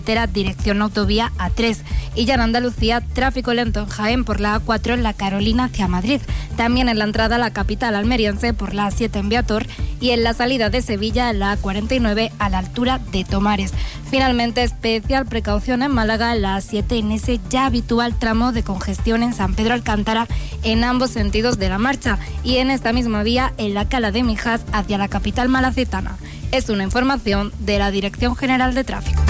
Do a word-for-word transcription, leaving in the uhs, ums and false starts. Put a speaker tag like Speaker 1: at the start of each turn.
Speaker 1: carretera dirección autovía A tres. Y ya en Andalucía, tráfico lento en Jaén por la A cuatro en la Carolina hacia Madrid. También en la entrada a la capital almeriense por la A siete en Viator y en la salida de Sevilla en la A cuarenta y nueve a la altura de Tomares. Finalmente, especial precaución en Málaga en la A siete en ese ya habitual tramo de congestión en San Pedro Alcántara en ambos sentidos de la marcha y en esta misma vía en la Cala de Mijas hacia la capital malacitana. Es una información de la Dirección General de Tráfico.